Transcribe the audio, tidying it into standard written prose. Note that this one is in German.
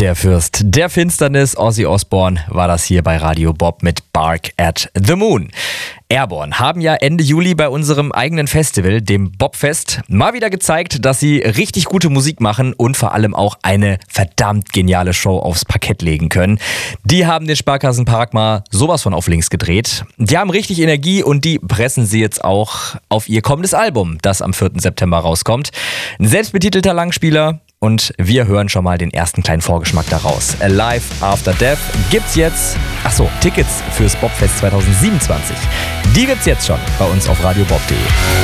Der Fürst der Finsternis, Ozzy Osbourne, war das hier bei Radio Bob mit Bark at the Moon. Airborne haben ja Ende Juli bei unserem eigenen Festival, dem Bobfest, mal wieder gezeigt, dass sie richtig gute Musik machen und vor allem auch eine verdammt geniale Show aufs Parkett legen können. Die haben den Sparkassenpark mal sowas von auf links gedreht. Die haben richtig Energie und die pressen sie jetzt auch auf ihr kommendes Album, das am 4. September rauskommt. Ein selbstbetitelter Langspieler. Und wir hören schon mal den ersten kleinen Vorgeschmack daraus. Alive After Death gibt's jetzt. Achso, Tickets fürs Bobfest 2027. Die gibt's jetzt schon bei uns auf radiobob.de.